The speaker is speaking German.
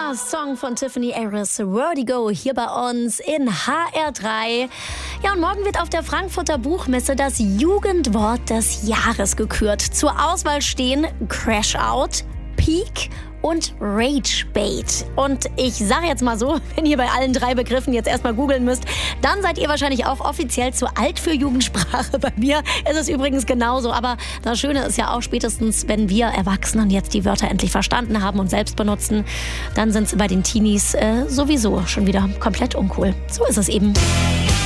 Song von Tiffany Harris, Vertigo, hier bei uns in HR3. Ja, und morgen wird auf der Frankfurter Buchmesse das Jugendwort des Jahres gekürt. Zur Auswahl stehen Crash Out, Peak und Ragebait. Und ich sage jetzt mal so, wenn ihr bei allen drei Begriffen jetzt erstmal googeln müsst, dann seid ihr wahrscheinlich auch offiziell zu alt für Jugendsprache. Bei mir ist es übrigens genauso. Aber das Schöne ist ja auch, spätestens wenn wir Erwachsenen jetzt die Wörter endlich verstanden haben und selbst benutzen, dann sind sie bei den Teenies sowieso schon wieder komplett uncool. So ist es eben.